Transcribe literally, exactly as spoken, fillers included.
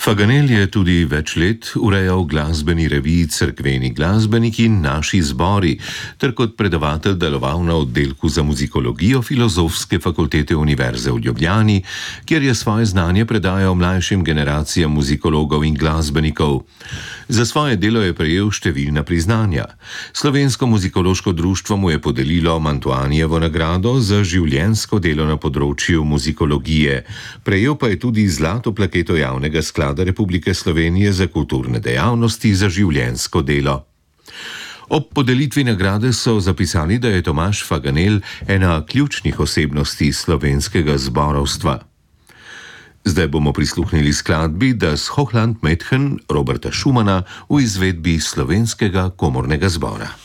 Faganel je tudi več let urejal glasbeni reviji Cerkveni glasbeniki in naši zbori, ter kot predavatelj deloval na oddelku za muzikologijo Filozofske fakultete Univerze v Ljubljani, kjer je svoje znanje predajal mlajšim generacijam muzikologov in glasbenikov. Za svoje delo je prejel številna priznanja. Slovensko muzikološko društvo mu je podelilo Mantuanijevo nagrado za življenjsko delo na področju muzikologije. Prejel pa je tudi zlato plaketo Javnega sklada Republike Slovenije za kulturne dejavnosti za življenjsko delo. Ob podelitvi nagrade so zapisali, da je Tomaž Faganel ena ključnih osebnosti slovenskega zborovstva. Zdaj bomo prisluhnili skladbi Das Hochland Mädchen Roberta Schumana v izvedbi Slovenskega komornega zbora.